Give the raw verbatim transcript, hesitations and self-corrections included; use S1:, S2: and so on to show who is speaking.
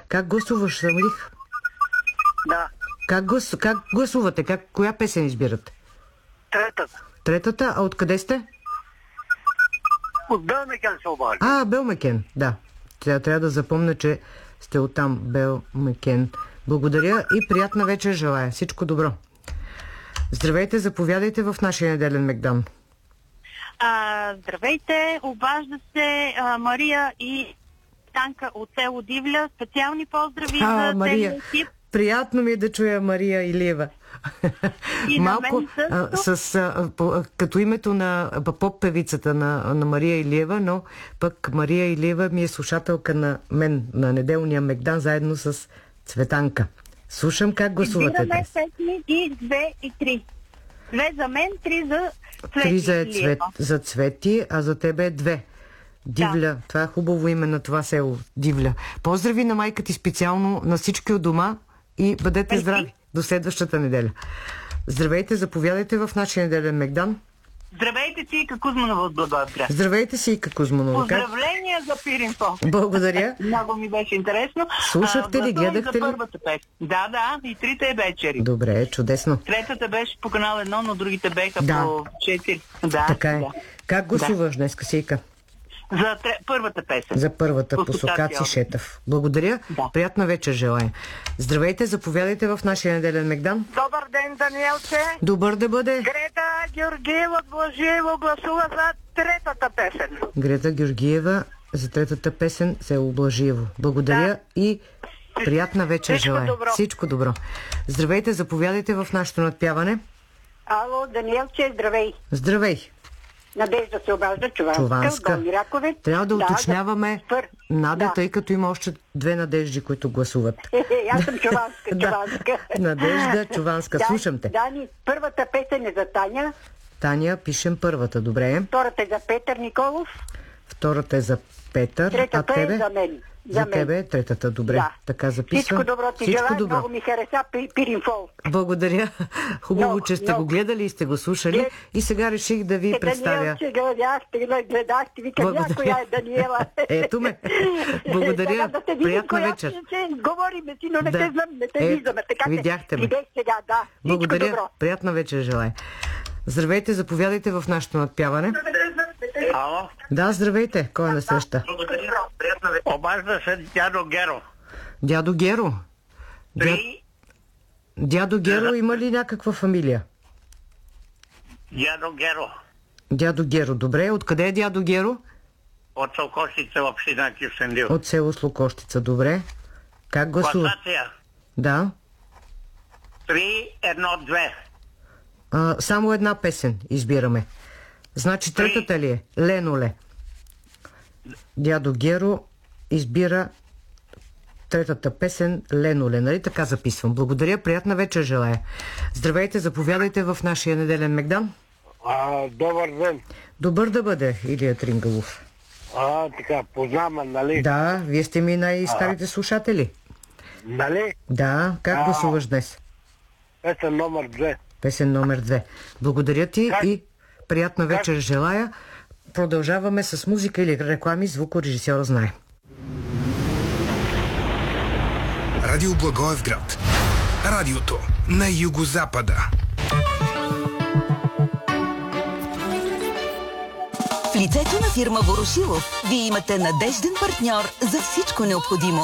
S1: Как гласуваш, Самлих?
S2: Да.
S1: Как, глас... как гласувате? Как... Коя песен избирате?
S2: Третата.
S1: Третата? А откъде сте?
S2: От Белмекен се обажда.
S1: А, Белмекен, да. Тя трябва да запомня, че сте оттам, Белмекен. Благодаря и приятна вечер желая. Всичко добро. Здравейте, заповядайте в нашия неделен Мегдан.
S3: А, здравейте, обажда се а, Мария и Танка от село Дивля. Специални поздрави
S1: А,
S3: за
S1: Мария.
S3: целия екип.
S1: Приятно ми е да чуя Мария Илиева.
S3: И на
S1: Малко
S3: мен също.
S1: а, с, а, по, като името на поп-певицата на, на Мария Илиева, но пък Мария Илиева ми е слушателка на мен на неделния Мегдан, заедно с Цветанка. Слушам как гласувате
S3: Избираме
S1: днес.
S3: песни и две и три. Две за мен, три за Цвети
S1: Три за,
S3: Илиева.
S1: цвет, за Цвети, а за тебе е две. Дивля. Да. Това е хубаво име на това село. Дивля. Поздрави на майка ти специално, на всички от дома и бъдете
S3: Мерси.
S1: здрави до следващата неделя. Здравейте, заповядайте в нашия неделен Мегдан.
S4: Здравейте си, Кузманова от Благоевград.
S1: Здравейте си, Ика Кузманова.
S4: Поздравления за Пиринфо.
S1: Благодаря.
S4: Много ми беше интересно.
S1: Слушахте ли,
S4: гласувах
S1: гледахте ли?
S4: за първата песен. Да, да, и трите вечери.
S1: Добре, чудесно.
S4: Третата беше по канал едно, но другите беха
S1: Да.
S4: по четири. Да,
S1: Така е.
S4: да.
S1: Как гласуваш днес, Касийка?
S4: За тре... първата песен.
S1: За първата по
S4: По
S1: Сокаци
S4: Сокаци.
S1: Шетъв. Благодаря.
S4: Да.
S1: Приятна вечер желая. Здравейте, заповядайте в нашия неделен Мегдан.
S2: Добър ден, Даниелче.
S1: Добър да бъде.
S2: Грета Георгиева от Блажиево гласува за третата песен.
S1: Грета Георгиева за третата песен село Блажиево. Благодаря
S2: Да.
S1: и приятна вечер
S2: Всичко
S1: желая.
S2: добро.
S1: Всичко добро. Здравейте, заповядайте в нашето надпяване.
S2: Ало, Даниелче, здравей.
S1: Здравей.
S2: Надежда се обажда, Чуванска,
S1: Чуванска.
S2: Долни Ракове.
S1: Трябва да уточняваме
S2: да, пър-
S1: Нада,
S2: да.
S1: тъй като има още две Надежди, които гласуват.
S2: Аз съм Чуванска,
S1: Да.
S2: Чуванска.
S1: Надежда Чуванска.
S2: Да,
S1: Слушам те.
S2: Дани, първата песен е за Таня,
S1: Таня, пишем първата, добре.
S2: втората е за Петър Николов,
S1: Втората е за Петър, а
S2: третата
S1: тебе?
S2: е за мен.
S1: За
S2: мен.
S1: тебе е третата, добре.
S2: Да.
S1: Така записвам.
S2: Всичко добро ти
S1: Всичко
S2: желая,
S1: добро.
S2: много ми хареса Пи- Пиринфол.
S1: Благодаря. Хубаво,
S2: Много,
S1: че сте
S2: много.
S1: го гледали и сте го слушали.
S2: Глед-
S1: И сега реших да ви представя.
S2: Даниелче, гледахте, гледахте, викам,
S1: Благодаря.
S2: коя е Даниела.
S1: Ето ме. Благодаря.
S2: Сега да те видим,
S1: Приятна
S2: коя
S1: вечер.
S2: Ще, ще говориме си, но не
S1: Да.
S2: те знам, не те
S1: Е,
S2: виждаме. Така
S1: видяхте ме.
S2: Видях сега, да. Всичко
S1: Благодаря.
S2: добро.
S1: Приятна вечер желая. Здравейте, заповядайте в нашето надпяване.
S2: Ало?
S1: Да, здравейте. Кой е на среща?
S2: Обажда се дядо Геро.
S1: Дядо Геро. Дя...
S2: При
S1: Дядо Геро има ли някаква фамилия?
S2: дядо Геро.
S1: Дядо Геро, добре. Откъде е дядо Геро?
S2: От Солкощица, община Кюстендил.
S1: От село Слокощица, добре. Как гласува?
S2: Класация
S1: Да.
S2: три едно две.
S1: А, само една песен избираме. Значи третата ли е? Леноле. Дядо Геро избира третата песен Леноле. Нали така записвам? Благодаря, приятна вечер желая. Здравейте, заповядайте в нашия неделен Мегдан.
S5: А, добър ден.
S1: Добър да бъде, Илия Трингалов.
S5: А, така, познавам, нали?
S1: Да, вие сте ми най-старите слушатели.
S5: Нали?
S1: Да, как
S5: А.
S1: гласуваш днес?
S5: Песен номер две.
S1: Песен номер две. Благодаря ти
S5: Как?
S1: и приятна вечер желая. Продължаваме с музика или реклами. Звукорежисьора знае.
S6: Радио Благоевград. Радиото на югозапада.
S7: В лицето на фирма Ворошилов вие имате надежден партньор за всичко необходимо.